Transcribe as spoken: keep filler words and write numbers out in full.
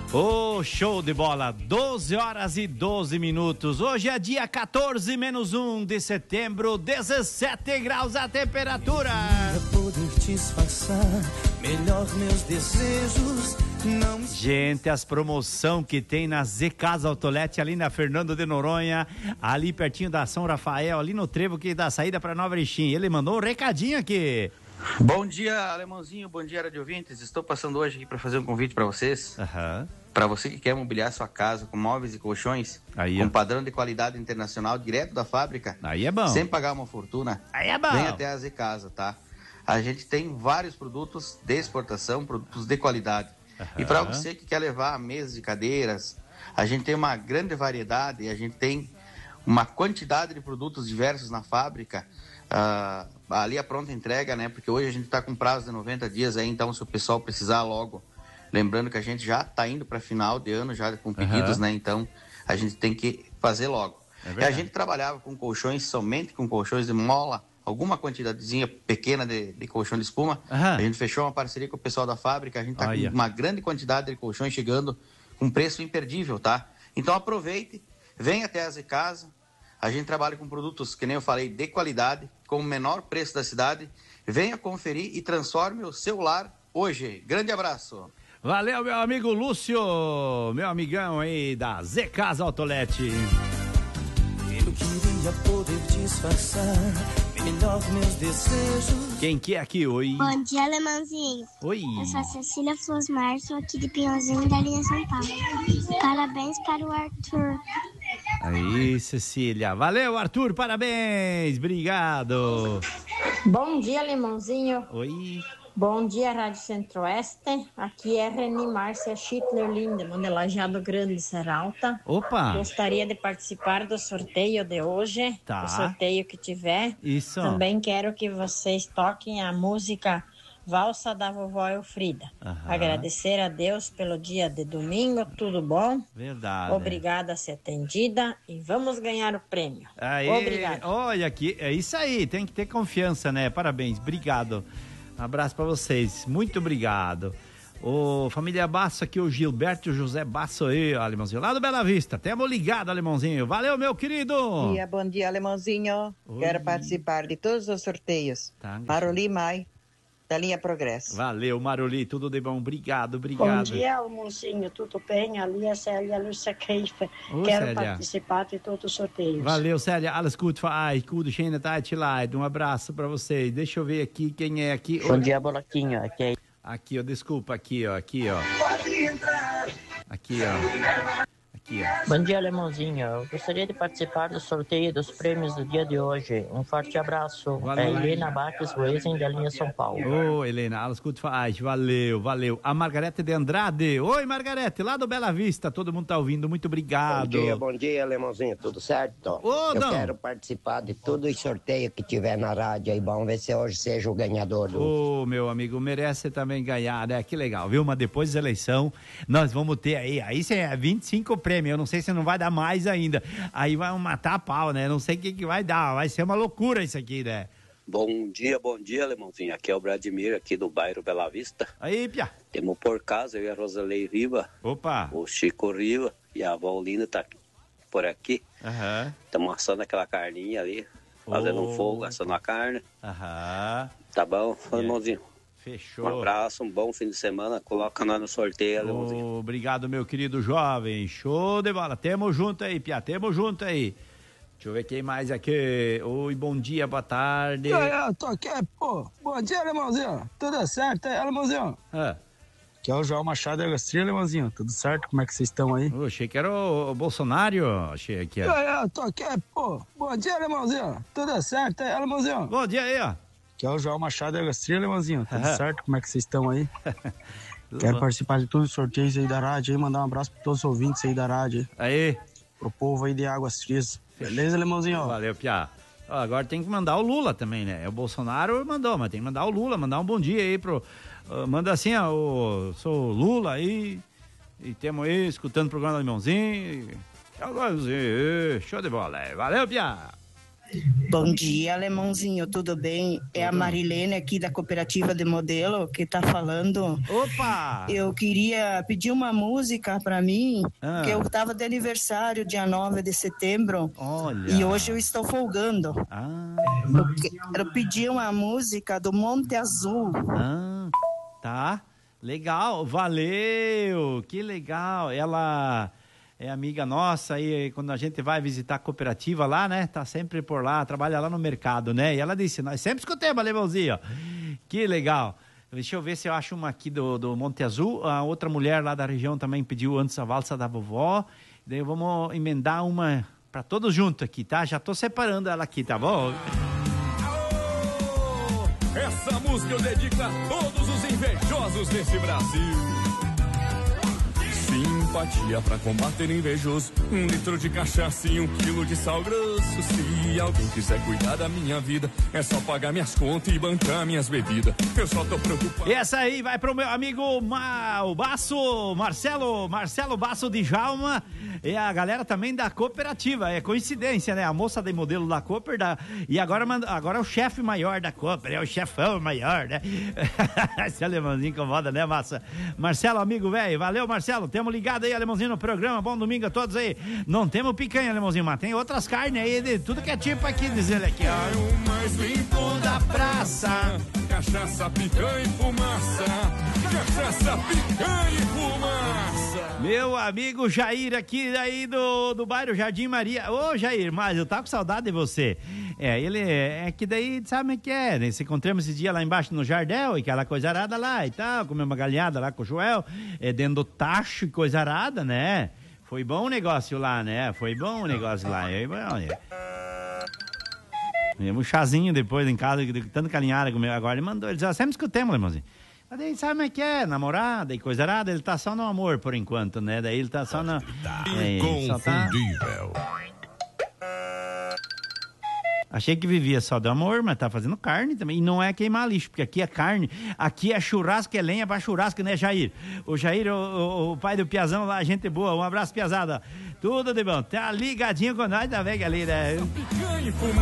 Ô, oh, show de bola, doze horas e doze minutos. Hoje é dia quatorze menos um de setembro, dezessete graus a temperatura. Poder disfarçar melhor meus desejos. Não... Gente, as promoção que tem na Z Casa Outlet, ali na Fernando de Noronha, ali pertinho da São Rafael, ali no trevo que dá saída para Nova Erechim. Ele mandou um recadinho aqui. Bom dia, Alemãozinho, bom dia, rádio ouvintes. Estou passando hoje aqui para fazer um convite para vocês. Aham. Para você que quer mobiliar sua casa com móveis e colchões, aí, com padrão de qualidade internacional direto da fábrica, aí é bom. Sem pagar uma fortuna, aí é bom. Vem até a Z Casa, tá? A gente tem vários produtos de exportação, produtos de qualidade. Uhum. E para você que quer levar mesas e cadeiras, a gente tem uma grande variedade e a gente tem uma quantidade de produtos diversos na fábrica. Uh, ali a pronta entrega, né? Porque hoje a gente está com prazo de noventa dias aí, então se o pessoal precisar logo, lembrando que a gente já está indo para final de ano já com pedidos, uhum. né? Então a gente tem que fazer logo. É e a gente trabalhava com colchões, somente com colchões de mola, alguma quantidadezinha pequena de, de colchão de espuma. Uhum. A gente fechou uma parceria com o pessoal da fábrica, a gente está com uma grande quantidade de colchões chegando com preço imperdível, tá? Então aproveite, venha até a Z Casa. A gente trabalha com produtos, que nem eu falei, de qualidade, com o menor preço da cidade. Venha conferir e transforme o seu lar hoje. Grande abraço. Valeu, meu amigo Lúcio, meu amigão aí da Z Casa Outlet. Eu queria poder disfarçar melhor meus desejos. Quem que é aqui? Oi. Bom dia, Alemãozinho. Oi. Eu sou a Cecília Flosmar, sou aqui de Pinhãozinho, da linha São Paulo. Parabéns para o Arthur. Aí, Cecília. Valeu, Arthur, parabéns. Obrigado. Bom dia, Alemãozinho. Oi. Bom dia, Rádio Centro-Oeste. Aqui é Reni Márcia Schittler Lindemann, de Lajeado Grande, Seralta. Opa! Gostaria de participar do sorteio de hoje. Tá. O sorteio que tiver. Isso. Também quero que vocês toquem a música Valsa da Vovó Elfrida. Aham. Agradecer a Deus pelo dia de domingo, tudo bom? Verdade. Obrigada a ser atendida e vamos ganhar o prêmio. Aí, obrigada. Olha aqui, é isso aí, tem que ter confiança, né? Parabéns, obrigado. Um abraço para vocês, muito obrigado. Ô, família Basso, aqui o Gilberto José Basso aí, Alemãozinho, lá do Bela Vista. Temos ligado, Alemãozinho. Valeu, meu querido. Bom dia, bom dia, Alemãozinho. Oi. Quero participar de todos os sorteios. Tá, Maroli Mai, da linha Progresso. Valeu, Maroli, tudo de bom. Obrigado, obrigado. Bom dia, Alemãozinho, tudo bem? Ali é Célia Lúcia Keifer. Ô, Quero Célia. participar de todos os sorteios. Valeu, Célia. Alles gut für euch. Gute, schöne Zeit, Leid. Um abraço pra vocês. Deixa eu ver aqui quem é aqui. Bom dia, Boloquinho. Aqui é... Aqui, ó, desculpa, aqui, ó, aqui, ó. Aqui, ó. Aqui, ó. Bom dia, Alemãozinho. Eu gostaria de participar do sorteio dos prêmios do dia de hoje. Um forte abraço. Valeu. É Helena Baques Weisen, da linha São Paulo. Ô, Helena, alles gut für euch. Valeu, valeu. A Margarete de Andrade. Oi, Margarete, lá do Bela Vista. Todo mundo tá ouvindo. Muito obrigado. Bom dia, bom dia, Alemãozinho. Tudo certo? Ô, Eu não. quero participar de todos os sorteios que tiver na rádio aí. Vamos ver se hoje seja o ganhador do... Ô, meu amigo, merece também ganhar, né? Que legal, viu? Mas depois da eleição, nós vamos ter aí, aí é vinte e cinco prêmios. Eu não sei se não vai dar mais ainda. Aí vai matar a pau, né? Não sei o que, que vai dar. Vai ser uma loucura isso aqui, né? Bom dia, bom dia, Alemãozinho. Aqui é o Vladimir, aqui do bairro Bela Vista. Aí, Pia. Temos por casa, eu e a Rosalei Riva. Opa. O Chico Riva e a avó Olinda tá por aqui. Aham. Estamos assando aquela carninha ali, fazendo Oh. um fogo, assando a carne. Aham. Tá bom, Alemãozinho? Fechou. Um abraço, um bom fim de semana. Coloca nós no sorteio, Alemãozinho. Oh, obrigado, meu querido jovem. Show de bola. Tamo junto aí, Pia. Tamo junto aí. Deixa eu ver quem mais aqui. Oi, bom dia, boa tarde. Eu, eu tô aqui, pô. Bom dia, Alemãozinho. Tudo certo aí, Alemãozinho? Ah. Aqui é o João Machado da Gastria, Alemãozinho. Tudo certo? Como é que vocês estão aí? Oh, achei que era o, o Bolsonaro. Achei que Eu, era. eu tô aqui, pô. Bom dia, Alemãozinho. Tudo certo aí, Alemãozinho? Bom dia aí, ó. Aqui é o João Machado da Gastria, Alemãozinho. Tudo Aham. certo? Como é que vocês estão aí? Quero bom. participar de todos os sorteios aí da rádio aí. Mandar um abraço pra todos os ouvintes aí da rádio aí. Aí. Pro povo aí de Águas Frias. Beleza, Alemãozinho? Valeu, Pia. Ó, agora tem que mandar o Lula também, né? O Bolsonaro mandou, mas tem que mandar o Lula, mandar um bom dia aí pro... Uh, manda assim, ó, o, sou o Lula aí, e temos aí, escutando o programa do Alemãozinho. E, show de bola, é. Valeu, Pia. Bom dia, Alemãozinho, tudo bem? É a Marilene aqui da Cooperativa de Modelo que tá falando. Opa! Eu queria pedir uma música pra mim, Ah. que eu tava de aniversário, dia nove de setembro. Olha. E hoje eu estou folgando. Ah. Eu quero pedir uma música do Monte Azul. Ah, tá. Legal, valeu, que legal. Ela é amiga nossa e quando a gente vai visitar a cooperativa lá, né? Tá sempre por lá, trabalha lá no mercado, né? E ela disse, nós sempre escutamos, Alemãozinho. Que legal. Deixa eu ver se eu acho uma aqui do, do Monte Azul. A outra mulher lá da região também pediu antes a valsa da vovó. Daí vamos emendar uma para todos juntos aqui, tá? Já tô separando ela aqui, tá bom? Essa música eu dedico a todos os invejosos desse Brasil. Simpatia pra combater invejoso, um litro de cachaça e um quilo de sal grosso. Se alguém quiser cuidar da minha vida, é só pagar minhas contas e bancar minhas bebidas. Eu só tô preocupado. Essa aí vai pro meu amigo Ma, o Basso, Marcelo, Marcelo Basso de Jalma, e a galera também da cooperativa. É coincidência, né? A moça de modelo da Cooper da, e agora, agora é o chefe maior da Cooper, é o chefão maior, né? Esse alemãozinho incomoda, né, massa? Marcelo, amigo velho, valeu, Marcelo. Temos ligado aí, Alemãozinho, no programa. Bom domingo a todos aí. Não temos picanha, Alemãozinho, mas tem outras carnes aí, de tudo que é tipo aqui, diz ele aqui, ó. É o mais limpo da praça. Cachaça, picanha e fumaça. Cachaça, picanha e fumaça. Meu amigo Jair aqui aí do, do bairro Jardim Maria. Ô, Jair, mas eu tava com saudade de você. É, ele é que daí, sabe o que é, né? Se encontramos esse dia lá embaixo no Jardel e aquela coisa arada lá e tal, comeu uma galinhada lá com o Joel, é, dentro do tacho e coisa arada, né? Foi bom o negócio lá, né? Foi bom o negócio lá. E, bom, é. Um chazinho depois em casa, tanto galinhada comeu. Agora ele mandou, ele disse, ah, sempre escutemos, irmãozinho. Mas daí sabe como é que é, namorada e coisa arada, ele tá só no amor por enquanto, né? Daí ele tá só na... É, só tá... Achei que vivia só do amor, mas tá fazendo carne também. E não é queimar lixo, porque aqui é carne, aqui é churrasco, é lenha pra churrasco, né, Jair? O Jair, o, o, o pai do Piazão lá, gente boa. Um abraço, Piazada. Tudo de bom. Tá ligadinho com nós, tá vendo ali, né?